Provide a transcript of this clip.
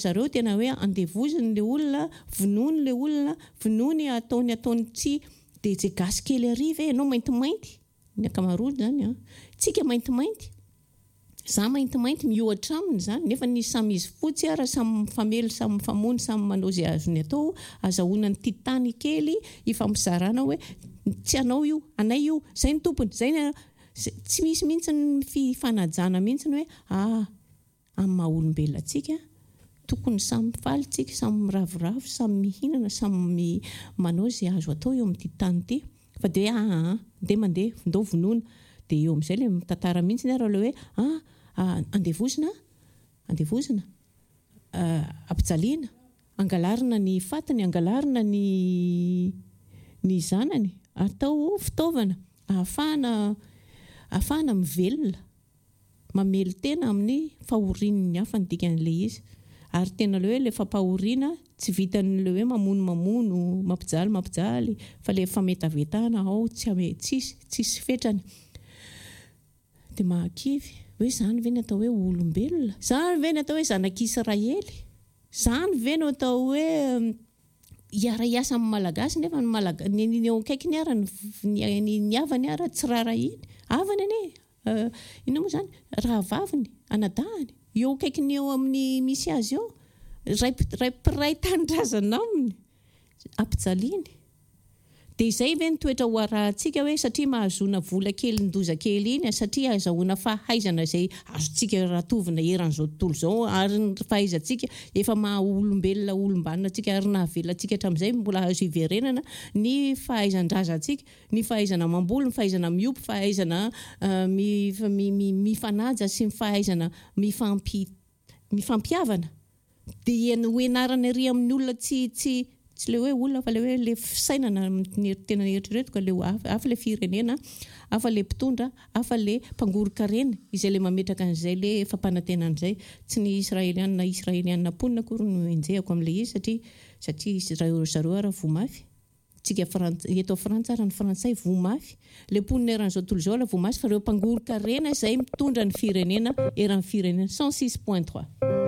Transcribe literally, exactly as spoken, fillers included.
zareo tena hoe andevoziny le olona, vonoiny le olona, vonoiny ataony ataony tsy dia tsy gasy kely ariva ianao maintimainty. Ny ankamaroany zany a. Tsika maintimainty. Za maintimainty miohatra aminy zany nefa ny samy izy fotsy ara samy famely samy famony samy manao izay azony atao azahoana ny titany kely ifampizaharana hoe tsy anao io, anay io, zay ny tompony, zay tsy misy mihitsy ny fifanajana mihitsy hoe ah amin'ny maha olombelona antsika tokony samy faly tsika, samy miravoravo, samy mihinana, samy manao izay azo atao eo amin'ity tany ity. Fa dia ah ah dia mandeha ndao vonoina dia eo amin'izay ilay mitantara mihitsy ny ara ilay hoe ah andevozina, andevozina, ampijaliana, angalarina ny fatiny, angalarina ny ny zanany, atao fitaovana ahafahana ahafahana mivelona, mamely tena amin'ny fahorian'ny hafa ny dikan'ilay izy. Ary tena ilay hoe ilay fampahoriana tsy vitan'ilay hoe mamono mamono, mampijaly mampijaly, fa ilay fametavetahana ao tsy tsisy tsisy fetrany. Dia mahakivy hoe izany ve ny atao hoe olombelona? Izany ve ny atao hoe zanak'Israely? Izany ve no atao hoe hiara-hiasa amin'ny malagasy nefa ny malagasy ny eo akaikiny ara ny havany ara tsy rarahiny. Havany ane ina moa izany raha vaviny, anadahany. Eo akaikiny eo amin'ny misy azy eo. Ray piray tanindrazana aminy. Ampijaliany. Dia izay ve ny toetra ho arahantsika hoe satria mahazoana vola kely ndoza kely iny, satria azahoana fahaizana izay azontsika ratovina eran'izao tontolo izao ary ny fahaizantsika efa maha olombelona olombanina antsika ary nahavela antsika hatramin'izay mbola azo hiverenana ny fahaizan-drazantsika, ny fahaizana mamboly, ny fahaizana miompy, fahaizana mifanaja sy ny fahaizana mifampiavana. Dia ho ianarana ery amin'ny olona tsy tsy tsy ilay hoe olona fa ilay hoe ilay fisainana tena eritreretiko ilay hafa ilay firenena, hafa ilay mpitondra, hafa ilay mpangoro-karena izay ilay mametraka an'izay ilay fampanantenana izay. Tsy ny Israeliana Israeliana ponina akory no enjehako amin'ilay izy satria satria zareo ara vomafy. Tsika eto Frantsa ara ny frantsay vomafy. Ilay ponina eran'izao tontolo izao la vomafy fa ireo mpangoro-karena izay mitondra ny firenena eran'ny firenena cent six point trois.